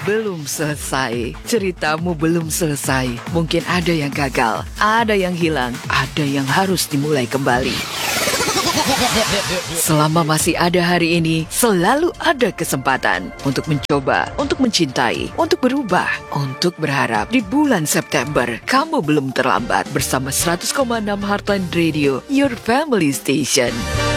belum selesai. Ceritamu belum selesai. Mungkin ada yang gagal, ada yang hilang, ada yang harus dimulai kembali. Selama masih ada hari ini, selalu ada kesempatan untuk mencoba, untuk mencintai, untuk berubah, untuk berharap. Di bulan September, kamu belum terlambat bersama 100,6 Heartline Radio, your family station.